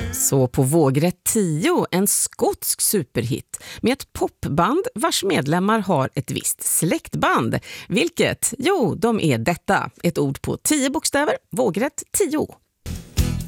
Så på vågrätt 10, en skotsk superhit med ett popband vars medlemmar har ett visst släktband. Vilket? Jo, de är detta. Ett ord på 10 bokstäver, vågrätt 10.